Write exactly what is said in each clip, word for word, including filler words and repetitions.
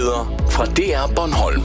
Nyheder fra D R Bornholm.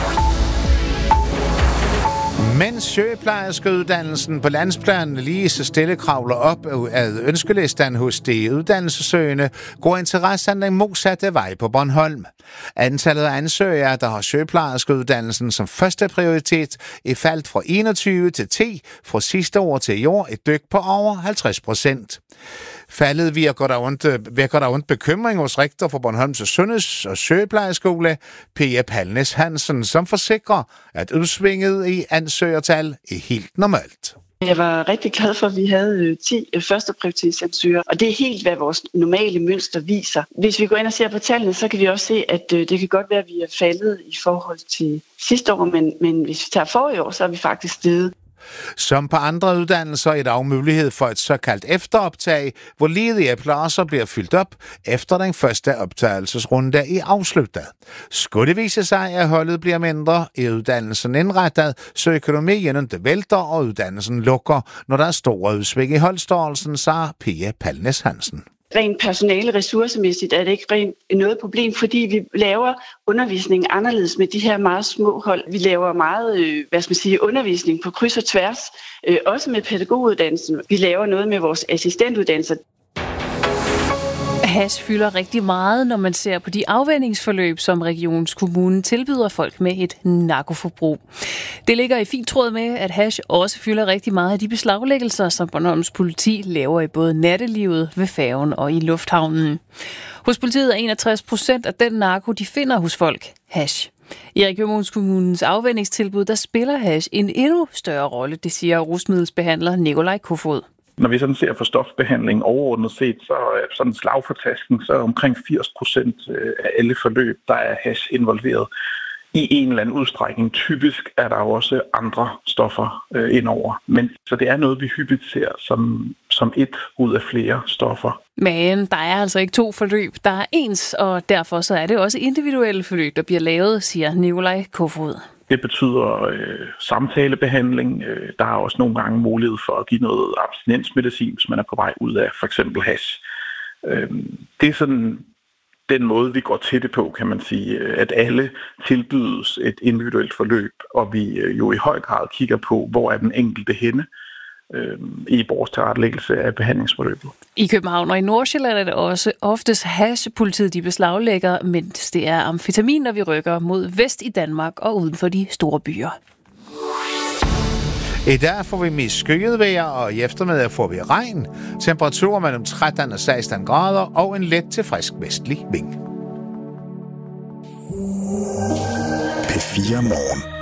Mens sygeplejerskeuddannelsen på landsplan lige så stille kravler op ad ønskelisten hos de uddannelsessøgende, går interessen den modsatte vej på Bornholm. Antallet af ansøgere, der har sygeplejerskeuddannelsen som første prioritet, er faldt fra enogtyve til ti fra sidste år til i år, et dyk på over halvtreds procent. Faldet virker der ondt, virker der ondt bekymring hos rektor for Bornholms Sundheds- og Sygeplejerskole, Pia Palnes Hansen, som forsikrer, at udsvinget i ansøgertal er helt normalt. Jeg var rigtig glad for, at vi havde ti første prioritetsansøgere, og det er helt, hvad vores normale mønster viser. Hvis vi går ind og ser på tallene, så kan vi også se, at det kan godt være, at vi er faldet i forhold til sidste år, men, men hvis vi tager forrige år, så er vi faktisk steget. Som på andre uddannelser er der også mulighed for et såkaldt efteroptag, hvor ledige pladser bliver fyldt op, efter den første optagelsesrunde er afsluttet. Skulle det vise sig, at holdet bliver mindre, er uddannelsen indrettet, så økonomien ikke vælter, og uddannelsen lukker, når der er store udsving i holdstørrelsen, sagde Pia Palnes Hansen. Rent personale ressourcemæssigt er det ikke rent noget problem, fordi vi laver undervisning anderledes med de her meget små hold. Vi laver meget, øh, hvad skal man sige, undervisning på kryds og tværs, øh, også med pædagoguddannelsen. Vi laver noget med vores assistentuddannelser. Hash fylder rigtig meget, når man ser på de afvændingsforløb, som regionskommunen tilbyder folk med et narkoforbrug. Det ligger i fint tråd med, at hash også fylder rigtig meget af de beslaglæggelser, som Bornholms politi laver i både nattelivet, ved færgen og i lufthavnen. Hos politiet er enogtres procent af den narko, de finder hos folk, hash. I regionskommunens afvændingstilbud, der spiller hash en endnu større rolle, det siger rusmiddelsbehandler Nikolaj Kofod. Når vi sådan ser for stofbehandling overordnet set, så er sådan slag for tasken, så er omkring firs procent af alle forløb, der er hash involveret i en eller anden udstrækning. Typisk er der også andre stoffer øh, indover. Men så det er noget, vi hyppigt ser som, som et ud af flere stoffer. Men der er altså ikke to forløb, der er ens, og derfor så er det også individuelle forløb, der bliver lavet, siger Nikolaj Kofod. Det betyder øh, samtalebehandling. Øh, der er også nogle gange mulighed for at give noget abstinensmedicin, hvis man er på vej ud af for eksempel hash. Øh, det er sådan den måde, vi går til det på, kan man sige, at alle tilbydes et individuelt forløb, og vi øh, jo i høj grad kigger på, hvor er den enkelte henne øh, i vores tilrettelæggelse af behandlingsforløbet. I København og i Nordsjælland er det også oftest hash, politiet de beslaglægger, mens det er amfetamin, når vi rykker mod vest i Danmark og uden for de store byer. I dag får vi mest skyet vejr, og i eftermiddag får vi regn. Temperaturer mellem tretten og seksten grader og en let til frisk vestlig vind. P fire Morgen.